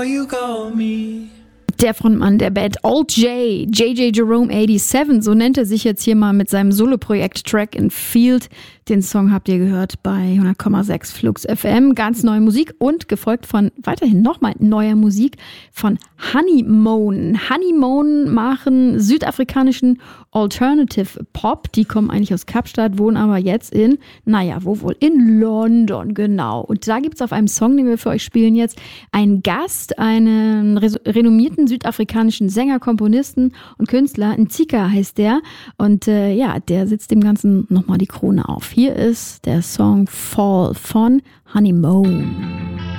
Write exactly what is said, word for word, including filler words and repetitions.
You call me. Der Frontmann der Band Old J, J J Jerome siebenundachtzig, so nennt er sich jetzt hier mal mit seinem Soloprojekt Track and Field. Den Song habt ihr gehört bei hundert Komma sechs Flux F M. Ganz neue Musik und gefolgt von weiterhin nochmal neuer Musik von Honeymoon. Honeymoon machen südafrikanischen Alternative Pop. Die kommen eigentlich aus Kapstadt, wohnen aber jetzt in, naja, wo wohl? In London, genau. Und da gibt's auf einem Song, den wir für euch spielen jetzt, einen Gast, einen res- renommierten südafrikanischen Sänger, Komponisten und Künstler. Ntsika heißt der. Und äh, ja, der setzt dem Ganzen nochmal die Krone auf. Hier ist der Song Fall von Honeymoon.